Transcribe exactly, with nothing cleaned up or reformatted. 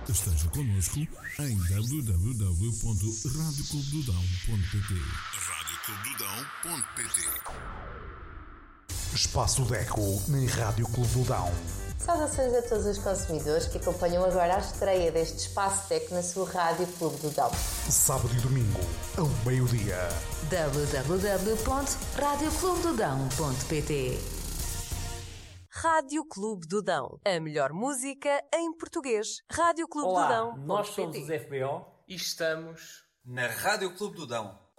Esteja connosco em w w w ponto rádio clube do dão ponto p t. rádio clube do dão ponto p t. Espaço Deco na Rádio Clube do Dão. Saudações a todos os consumidores que acompanham agora a estreia deste Espaço Deco na sua Rádio Clube do Dão. Sábado e domingo, ao meio-dia. w w w ponto rádio clube do dão ponto p t. Rádio Clube do Dão. A melhor música em português. Rádio Clube Olá, do Dão. nós somos os F B O e estamos na Rádio Clube do Dão.